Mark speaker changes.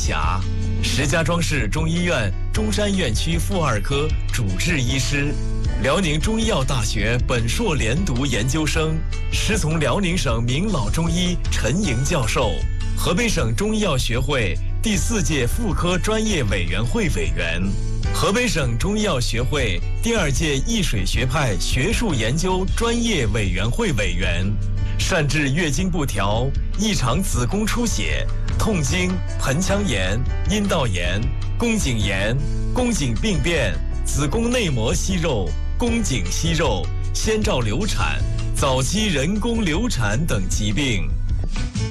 Speaker 1: 霞，石家庄市中医院中山院区妇儿科主治医师，辽宁中医药大学本硕连读研究生，师从辽宁省名老中医陈莹教授，河北省中医药学会第4届妇科专业委员会委员，河北省中医药学会第2届易水学派学术研究专业委员会委员，善治月经不调、异常子宫出血、痛经、盆腔炎、阴道炎、宫颈炎、宫颈病变、子宫内膜息肉、宫颈息肉、先兆流产、早期人工流产等疾病。